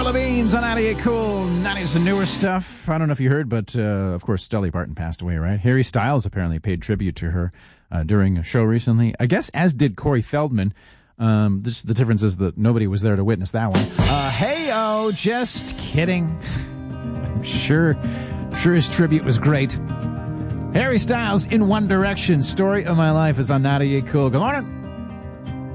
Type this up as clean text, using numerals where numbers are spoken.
Avril Lavigne's on 98 Cool. 90s and newer stuff. I don't know if you heard, but of course, Dolly Parton passed away, right? Harry Styles apparently paid tribute to her during a show recently. I guess as did Corey Feldman. The difference is that nobody was there to witness that one. Hey-oh, just kidding. I'm sure his tribute was great. Harry Styles in One Direction. Story of My Life is on 98 Cool. Good morning.